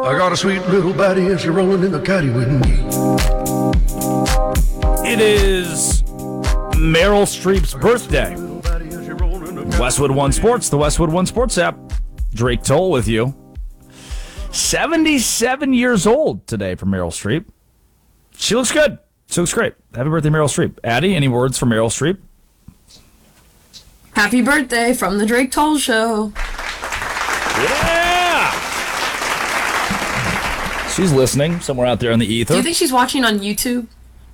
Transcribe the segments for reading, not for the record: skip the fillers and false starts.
I got a sweet little baddie and she's rolling in the caddy with me. It is Meryl Streep's birthday. Westwood One Sports, the Westwood One Sports app. Drake Toll with you. 77 years old today for Meryl Streep. She looks good. She looks great. Happy birthday, Meryl Streep. Addie, any words for Meryl Streep? Happy birthday from the Drake Toll Show. Yeah! She's listening somewhere out there in the ether. Do you think she's watching on YouTube?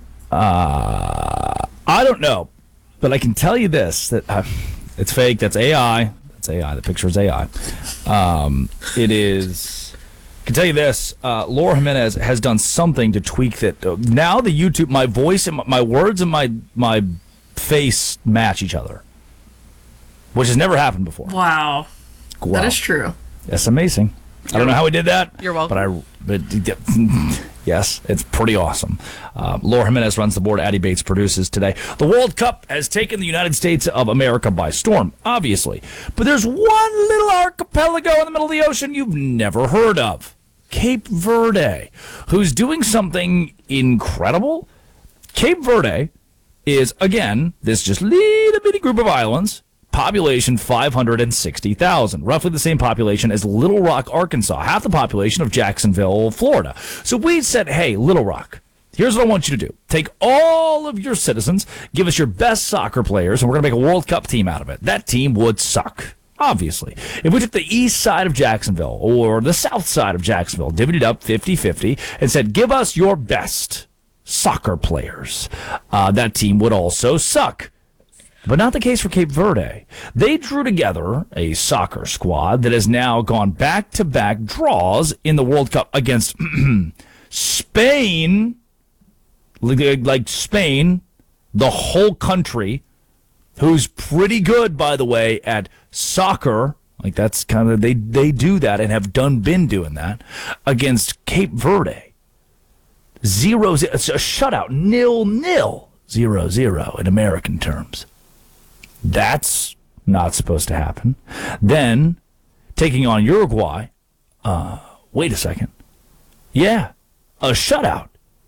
I don't know, but I can tell you this, that it's fake. That's AI. That's AI. The picture is AI. It is. I can tell you this. Laura Jimenez has done something to tweak that. Now the YouTube, my voice and my words and my face match each other, which has never happened before. Wow. That is true. That's amazing. I don't know how we did that. You're welcome. But yes, it's pretty awesome. Laura Jimenez runs the board. Addie Bates produces today. The World Cup has taken the United States of America by storm, obviously. But there's one little archipelago in the middle of the ocean you've never heard of. Cape Verde, who's doing something incredible. Cape Verde is, again, this just little bitty group of islands. Population 560,000, roughly the same population as Little Rock, Arkansas, half the population of Jacksonville, Florida. So we said, hey, Little Rock, here's what I want you to do. Take all of your citizens, give us your best soccer players, and we're going to make a World Cup team out of it. That team would suck, obviously. If we took the east side of Jacksonville or the south side of Jacksonville, divvied it up 50-50, and said, give us your best soccer players, that team would also suck. But not the case for Cape Verde. They drew together a soccer squad that has now gone back-to-back draws in the World Cup against Spain, like Spain, the whole country, who's pretty good, by the way, at soccer. Like that's kind of, they do that and have been doing that against Cape Verde. 0-0, it's a shutout, 0-0, 0-0 in American terms. That's not supposed to happen. Then, taking on Uruguay, wait a second. Yeah, a shutout.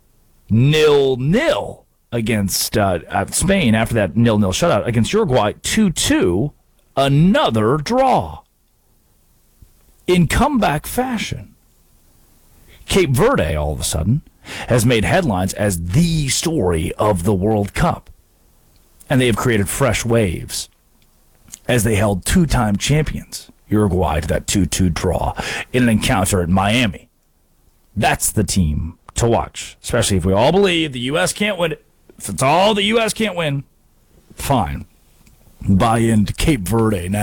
0-0 against Spain after that 0-0 shutout against Uruguay. 2-2, another draw. In comeback fashion, Cape Verde, all of a sudden, has made headlines as the story of the World Cup. And they have created fresh waves as they held two-time champions, Uruguay, to that 2-2 draw in an encounter at Miami. That's the team to watch, especially if we all believe the U.S. can't win it. If it's all the U.S. can't win, fine. Buy into Cape Verde now.